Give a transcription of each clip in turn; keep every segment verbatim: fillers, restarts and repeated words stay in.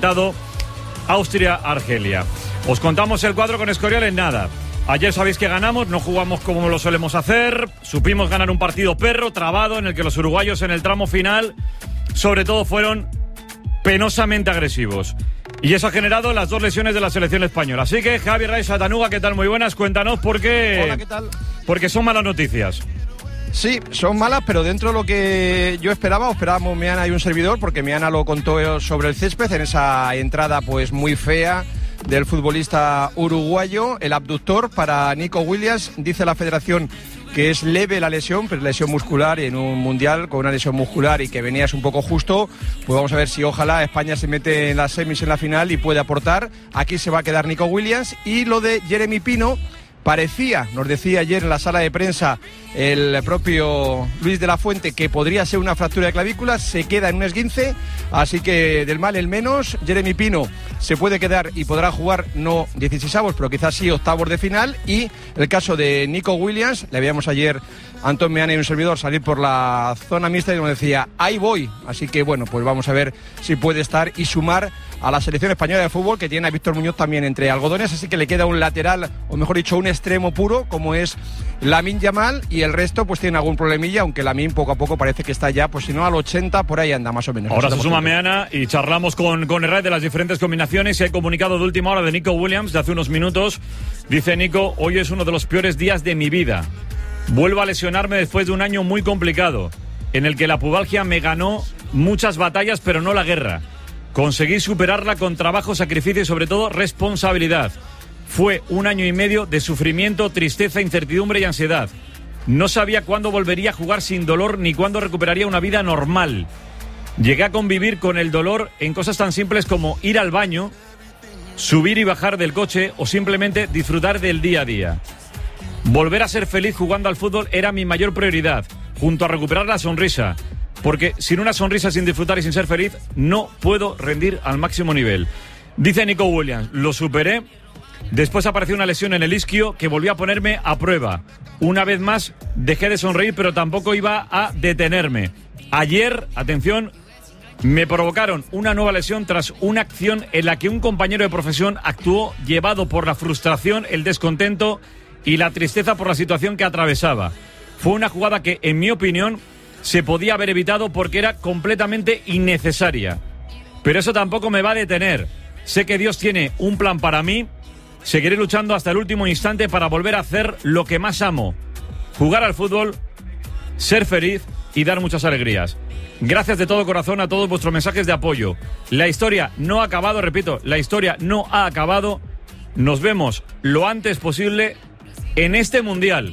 afectado Austria-Argelia. Os contamos el cuadro con Escorial en nada. Ayer sabéis que ganamos, no jugamos como lo solemos hacer, supimos ganar un partido perro, trabado, en el que los uruguayos en el tramo final, sobre todo, fueron penosamente agresivos. Y eso ha generado las dos lesiones de la selección española. Así que, Javi Raiz Satanuga, ¿qué tal? Muy buenas, cuéntanos por qué... Hola, ¿qué tal? Porque son malas noticias. Sí, son malas, pero dentro de lo que yo esperaba, esperábamos Meana y un servidor, porque Meana lo contó sobre el césped en esa entrada pues muy fea del futbolista uruguayo, el abductor para Nico Williams. Dice la federación que es leve la lesión, pero lesión muscular, y en un mundial con una lesión muscular y que venías un poco justo, pues vamos a ver si ojalá España se mete en las semis en la final y puede aportar. Aquí se va a quedar Nico Williams. Y lo de Jeremy Pino, parecía, nos decía ayer en la sala de prensa el propio Luis de la Fuente, que podría ser una fractura de clavícula, se queda en un esguince, así que del mal el menos. Jeremy Pino se puede quedar y podrá jugar, no dieciseisavos, pero quizás sí octavos de final. Y el caso de Nico Williams, le veíamos ayer a Antón Meana y un servidor salir por la zona mixta y nos decía, ahí voy, así que bueno, pues vamos a ver si puede estar y sumar a la selección española de fútbol, que tiene a Víctor Muñoz también entre algodones, así que le queda un lateral, o mejor dicho, un extremo puro, como es Lamine Yamal, y el resto pues tiene algún problemilla, aunque Lamine poco a poco parece que está ya, pues si no al ochenta, por ahí anda más o menos. Ahora se suma Meana y charlamos con, con Herrera de las diferentes combinaciones. Y hay comunicado de última hora de Nico Williams de hace unos minutos. Dice Nico, hoy es uno de los peores días de mi vida. Vuelvo a lesionarme después de un año muy complicado, en el que la pubalgia me ganó muchas batallas, pero no la guerra. Conseguí superarla con trabajo, sacrificio y sobre todo responsabilidad. Fue un año y medio de sufrimiento, tristeza, incertidumbre y ansiedad. No sabía cuándo volvería a jugar sin dolor ni cuándo recuperaría una vida normal. Llegué a convivir con el dolor en cosas tan simples como ir al baño, subir y bajar del coche o simplemente disfrutar del día a día. Volver a ser feliz jugando al fútbol era mi mayor prioridad, junto a recuperar la sonrisa. Porque sin una sonrisa, sin disfrutar y sin ser feliz, no puedo rendir al máximo nivel. Dice Nico Williams, lo superé. Después apareció una lesión en el isquio que volvió a ponerme a prueba. Una vez más dejé de sonreír, pero tampoco iba a detenerme. Ayer, atención, me provocaron una nueva lesión tras una acción en la que un compañero de profesión actuó llevado por la frustración, el descontento y la tristeza por la situación que atravesaba. Fue una jugada que, en mi opinión, se podía haber evitado porque era completamente innecesaria. Pero eso tampoco me va a detener. Sé que Dios tiene un plan para mí. Seguiré luchando hasta el último instante para volver a hacer lo que más amo. Jugar al fútbol, ser feliz y dar muchas alegrías. Gracias de todo corazón a todos vuestros mensajes de apoyo. La historia no ha acabado, repito, la historia no ha acabado. Nos vemos lo antes posible en este Mundial,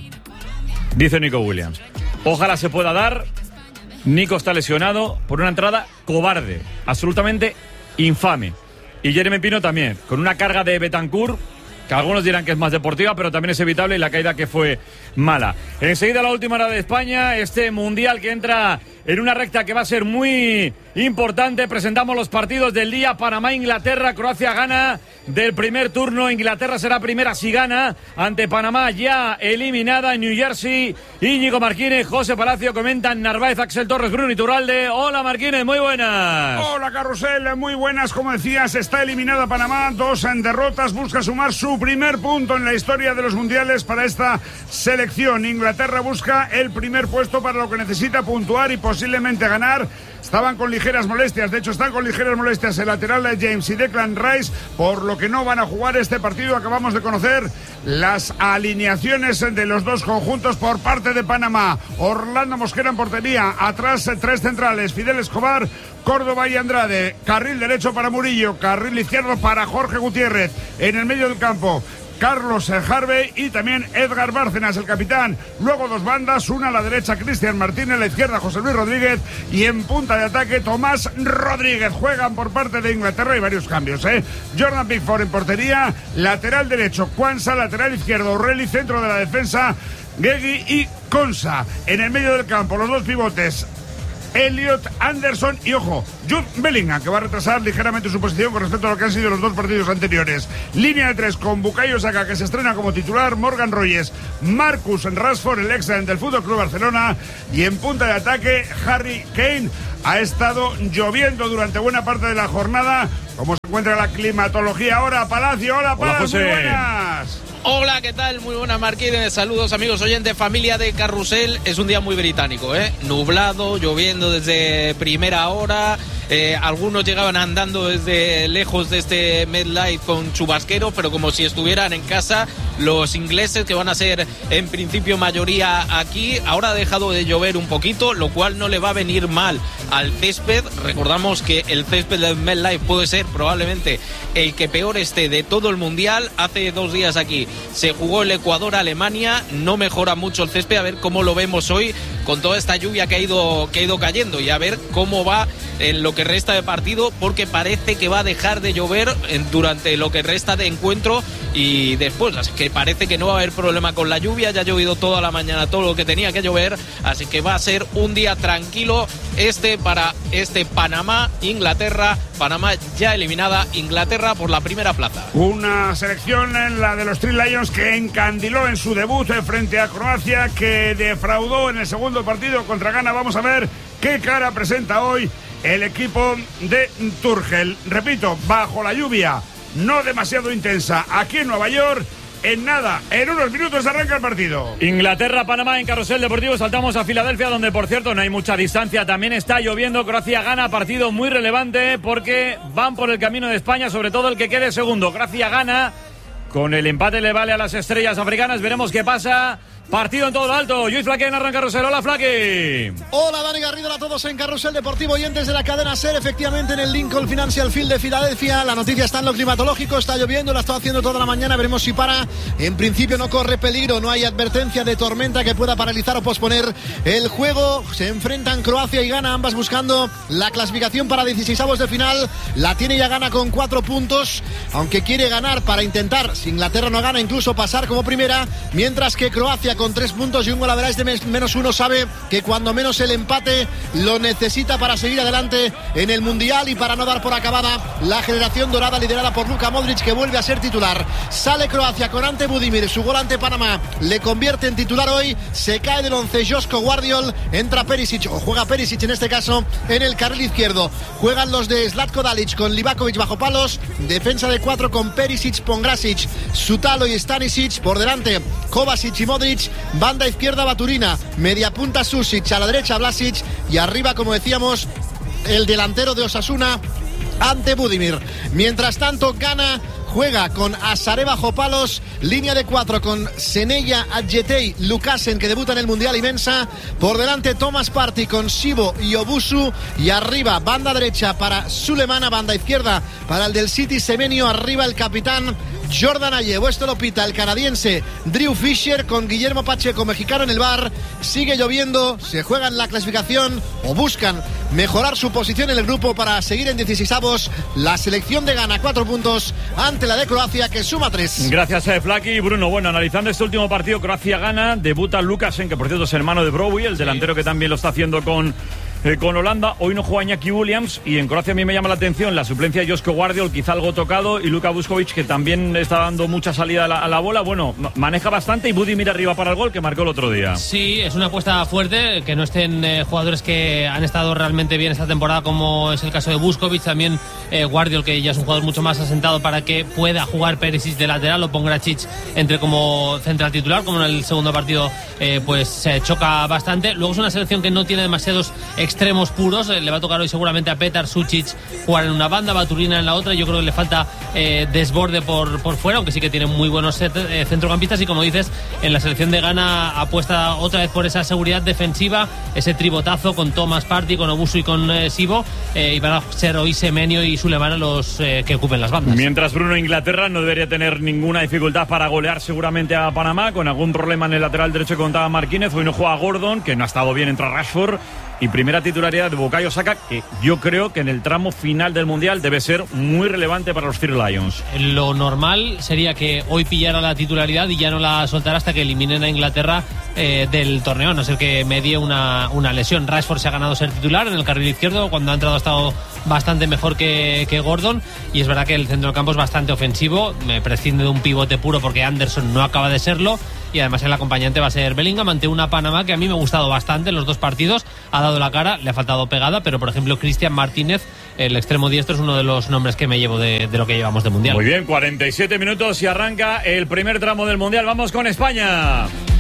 dice Nico Williams. Ojalá se pueda dar. Nico está lesionado por una entrada cobarde, absolutamente infame. Y Jeremy Pino también, con una carga de Bentancur, que algunos dirán que es más deportiva, pero también es evitable, y la caída que fue mala. Enseguida la última hora de España, este Mundial que entra en una recta que va a ser muy importante. Presentamos los partidos del día. Panamá, Inglaterra, Croacia gana del primer turno. Inglaterra será primera si gana ante Panamá, ya eliminada en New Jersey. Íñigo Martínez, José Palacio comentan, Narváez, Axel Torres, Bruno Iturralde. Hola Martínez, muy buenas. Hola Carrusel, muy buenas. Como decías, está eliminada Panamá, dos en derrotas, busca sumar su primer punto en la historia de los mundiales para esta selección. Inglaterra busca el primer puesto para lo que necesita puntuar y posiblemente ganar. Estaban con ligeras molestias, de hecho están con ligeras molestias el lateral de James y Declan Rice, por lo que no van a jugar este partido. Acabamos de conocer las alineaciones de los dos conjuntos por parte de Panamá. Orlando Mosquera en portería, atrás tres centrales, Fidel Escobar, Córdoba y Andrade, carril derecho para Murillo, carril izquierdo para Jorge Gutiérrez, en el medio del campo Carlos Harvey y también Edgar Bárcenas, el capitán. Luego dos bandas, una a la derecha Cristian Martínez, a la izquierda José Luis Rodríguez y en punta de ataque Tomás Rodríguez. Juegan por parte de Inglaterra y varios cambios, ¿eh? Jordan Pickford en portería, lateral derecho Quansah, lateral izquierdo O'Reilly, centro de la defensa Guegui y Konsa. En el medio del campo los dos pivotes Elliot Anderson y, ojo, Jude Bellingham, que va a retrasar ligeramente su posición con respecto a lo que han sido los dos partidos anteriores. Línea de tres con Bukayo Saka, que se estrena como titular, Morgan Rogers, Marcus Rashford, el ex del F C Barcelona, y en punta de ataque Harry Kane. Ha estado lloviendo durante buena parte de la jornada. ¿Cómo se encuentra la climatología ahora, Palacio? Hola, Palacio, muy buenas. Hola, ¿qué tal? Muy buenas, Marquines. Saludos, amigos oyentes, familia de Carrusel. Es un día muy británico, ¿eh? Nublado, lloviendo desde primera hora. Eh, algunos llegaban andando desde lejos de este MetLife con chubasquero, pero como si estuvieran en casa. Los ingleses, que van a ser en principio mayoría aquí, ahora ha dejado de llover un poquito, lo cual no le va a venir mal al césped. Recordamos que el césped del MetLife puede ser probablemente el que peor esté de todo el mundial. Hace dos días aquí se jugó el Ecuador-Alemania, no mejora mucho el césped. A ver cómo lo vemos hoy con toda esta lluvia que ha ido, que ha ido cayendo, y a ver cómo va en lo que resta de partido, porque parece que va a dejar de llover durante lo que resta de encuentro y después, así que parece que no va a haber problema con la lluvia. Ya ha llovido toda la mañana todo lo que tenía que llover, así que va a ser un día tranquilo este para este Panamá-Inglaterra. Panamá ya eliminada, Inglaterra por la primera plaza. Una selección en la de los Three Lions que encandiló en su debut frente a Croacia, que defraudó en el segundo partido contra Ghana. Vamos a ver qué cara presenta hoy el equipo de Tuchel. Repito, bajo la lluvia, no demasiado intensa, aquí en Nueva York. En nada, en unos minutos arranca el partido. Inglaterra-Panamá en Carrusel Deportivo. Saltamos a Filadelfia, donde por cierto no hay mucha distancia. También está lloviendo. Croacia gana, partido muy relevante porque van por el camino de España, sobre todo el que quede segundo. Croacia gana, con el empate le vale a las estrellas africanas. Veremos qué pasa. Partido en todo lo alto. Luis Flaque en arranca Carrusel. Hola, Flaque. Hola, Dani Garrido. Hola a todos en Carrusel Deportivo y antes de la cadena SER, efectivamente en el Lincoln Financial Field de Filadelfia. La noticia está en lo climatológico. Está lloviendo, la ha estado haciendo toda la mañana. Veremos si para. En principio no corre peligro. No hay advertencia de tormenta que pueda paralizar o posponer el juego. Se enfrentan Croacia y Ghana, ambas buscando la clasificación para dieciseisavos de final. La tiene ya Ghana con cuatro puntos, aunque quiere ganar para intentar, si Inglaterra no gana, incluso pasar como primera, mientras que Croacia, con tres puntos y un gol a verás de menos uno, sabe que cuando menos el empate lo necesita para seguir adelante en el Mundial y para no dar por acabada la generación dorada liderada por Luka Modric, que vuelve a ser titular. Sale Croacia con Ante Budimir, su gol ante Panamá le convierte en titular hoy. Se cae del once Joško Guardiol, entra Perisic, o juega Perisic en este caso en el carril izquierdo. Juegan los de Zlatko Dalic con Livakovic bajo palos, defensa de cuatro con Perisic, Pongrasic, Sutalo y Stanisic, por delante Kovacic y Modric. Banda izquierda Baturina, media punta Susic, a la derecha Vlasic y arriba, como decíamos, el delantero de Osasuna, Ante Budimir. Mientras tanto, Ghana juega con Asare bajo palos, línea de cuatro con Seneya, Adjetey, Lukasen, que debuta en el Mundial, y Mensah. Por delante Thomas Partey con Sibo y Obusu, y arriba banda derecha para Sulemana, banda izquierda para el del City Semenyo, arriba el capitán Jordan Ayew. Esto lo pita el canadiense Drew Fisher con Guillermo Pacheco, mexicano, en el bar. Sigue lloviendo, se juegan la clasificación o buscan mejorar su posición en el grupo para seguir en dieciseisavos. La selección de Ghana, cuatro puntos ante la de Croacia, que suma tres. Gracias, eh, Flaky. Bruno, bueno, analizando este último partido, Croacia gana, debuta Lukasen, que por cierto es hermano de Browy, el delantero, sí, que también lo está haciendo con... Eh, con Holanda. Hoy no juega Iñaki Williams, y en Croacia a mí me llama la atención la suplencia de Joško Guardiol, quizá algo tocado, y Luka Vuskovic, que también está dando mucha salida a la, a la bola. Bueno, maneja bastante, y Budimir arriba para el gol, que marcó el otro día. Sí, es una apuesta fuerte, que no estén eh, jugadores que han estado realmente bien esta temporada, como es el caso de Vuskovic. También eh, Guardiol, que ya es un jugador mucho más asentado para que pueda jugar Perisic de lateral, o Pongracic entre como central titular, como en el segundo partido eh, pues se choca bastante. Luego es una selección que no tiene demasiados extremos puros. Le va a tocar hoy seguramente a Petar, Sucic jugar en una banda, Baturina en la otra. Yo creo que le falta eh, desborde por, por fuera, aunque sí que tiene muy buenos set, eh, centrocampistas. Y como dices, en la selección de Ghana apuesta otra vez por esa seguridad defensiva, ese tribotazo con Thomas Partey, con Obusu y con eh, Sibo, eh, y van a ser hoy Semenyo y Sulemana los eh, que ocupen las bandas. Mientras Bruno, Inglaterra no debería tener ninguna dificultad para golear seguramente a Panamá, con algún problema en el lateral derecho que contaba Marquínez. Hoy no juega Gordon, que no ha estado bien, entra Rashford. y primera titularidad de Bukayo Saka, que yo creo que en el tramo final del Mundial debe ser muy relevante para los Three Lions. Lo normal sería que hoy pillara la titularidad y ya no la soltara hasta que eliminen a Inglaterra eh, del torneo, a no ser que medie una, una lesión. Rashford se ha ganado ser titular en el carril izquierdo, cuando ha entrado ha estado bastante mejor que, que Gordon, y es verdad que el centro del campo es bastante ofensivo, me prescinde de un pivote puro porque Anderson no acaba de serlo, y además el acompañante va a ser Bellingham ante una Panamá que a mí me ha gustado bastante en los dos partidos, ha dado la cara, le ha faltado pegada, pero por ejemplo Cristian Martínez, el extremo diestro, es uno de los nombres que me llevo de, de lo que llevamos de Mundial. Muy bien, cuarenta y siete minutos y arranca el primer tramo del Mundial. Vamos con España.